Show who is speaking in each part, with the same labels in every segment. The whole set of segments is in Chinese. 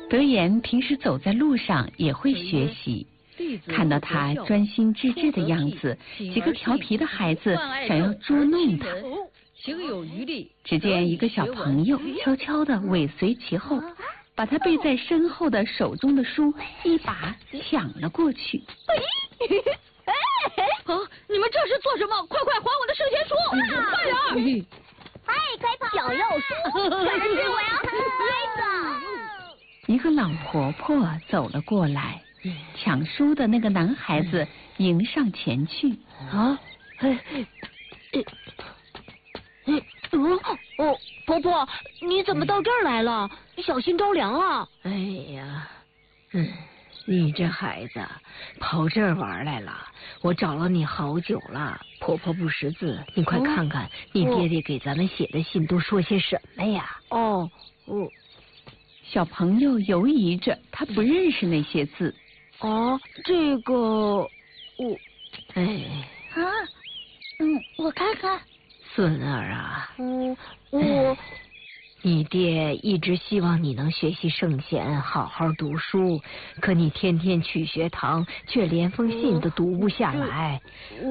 Speaker 1: 德言平时走在路上也会学习，看到他专心致志的样子，几个调皮的孩子想要捉弄他。
Speaker 2: 行有余力。
Speaker 1: 只见一个小朋友悄悄地尾随其后，把他背在身后的手中的书一把抢了过去。
Speaker 2: 啊！你们这是做什么？快还我的圣贤书！快点！
Speaker 3: 哎，快跑！小幼鼠，可是我要飞走。
Speaker 1: 一个老婆婆走了过来，抢书的那个男孩子迎上前去。
Speaker 4: 婆婆，你怎么到这儿来了？你小心着凉啊！
Speaker 5: 哎呀，你这孩子跑这儿玩来了，我找了你好久了。婆婆不识字，你快看看你爹爹给咱们写的信都说些什么呀？
Speaker 1: 小朋友犹疑着，他不认识那些字。
Speaker 4: 这个，
Speaker 3: 我看看。
Speaker 5: 孙儿啊，
Speaker 4: 我。
Speaker 5: 你爹一直希望你能学习圣贤，好好读书，可你天天去学堂，却连封信都读不下来。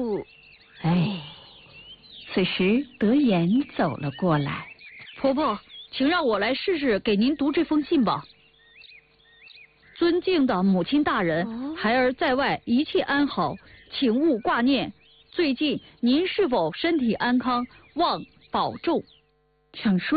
Speaker 1: 此时德言走了过来。
Speaker 2: 婆婆，请让我来试试给您读这封信吧。尊敬的母亲大人，孩儿在外一切安好，请勿挂念。最近您是否身体安康？望保重。
Speaker 1: 想说